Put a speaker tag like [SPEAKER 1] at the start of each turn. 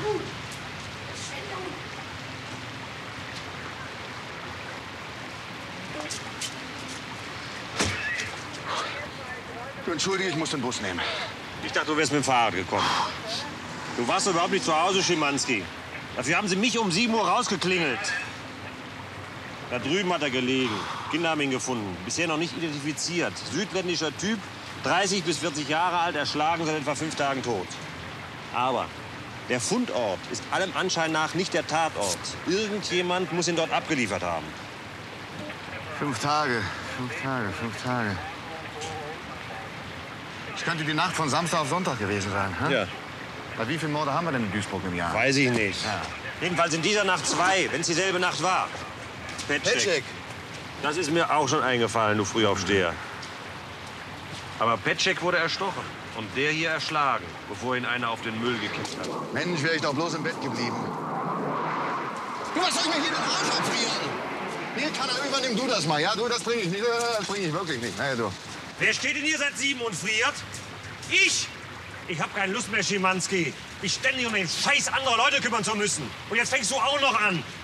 [SPEAKER 1] Du, entschuldige, ich muss den Bus nehmen.
[SPEAKER 2] Ich dachte, du wärst mit dem Fahrrad gekommen. Du warst überhaupt nicht zu Hause, Schimanski. Dafür haben sie mich um 7 Uhr rausgeklingelt. Da drüben hat er gelegen. Kinder haben ihn gefunden. Bisher noch nicht identifiziert. Südländischer Typ, 30 bis 40 Jahre alt, erschlagen, seit etwa 5 Tagen tot. Aber der Fundort ist allem Anschein nach nicht der Tatort. Irgendjemand muss ihn dort abgeliefert haben.
[SPEAKER 1] 5 Tage, 5 Tage, 5 Tage. Es könnte die Nacht von Samstag auf Sonntag gewesen sein. Hä?
[SPEAKER 2] Ja.
[SPEAKER 1] Bei wie vielen Morde haben wir denn in Duisburg im Jahr?
[SPEAKER 2] Weiß ich nicht.
[SPEAKER 1] Ja.
[SPEAKER 2] Jedenfalls in dieser Nacht 2, wenn es dieselbe Nacht war. Petschek. Das ist mir auch schon eingefallen, du Frühaufsteher. Aber Petschek wurde erstochen und der hier erschlagen, bevor ihn einer auf den Müll gekippt hat.
[SPEAKER 1] Mensch, wäre ich doch bloß im Bett geblieben. Du, was soll ich mir hier den Arsch abfrieren? Nee, Tanner, übernimm du das mal, ja? Du, das bringe ich nicht, das bringe ich wirklich nicht. Naja, du.
[SPEAKER 2] Wer steht denn hier seit 7 und friert? Ich! Ich hab keine Lust mehr, Schimanski, mich ständig um den Scheiß anderer Leute kümmern zu müssen. Und jetzt fängst du auch noch an.